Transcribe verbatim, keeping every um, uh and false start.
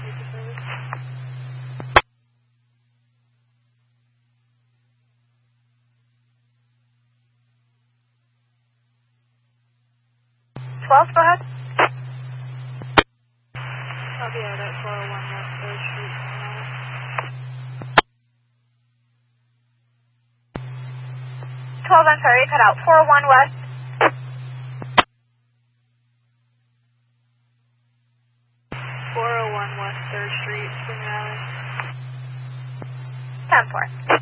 twelve, go ahead. Copy out at four oh one West third Street. twelve, I'm sorry, cut out. four oh one West. four oh one West third Street, Spring Valley. ten four.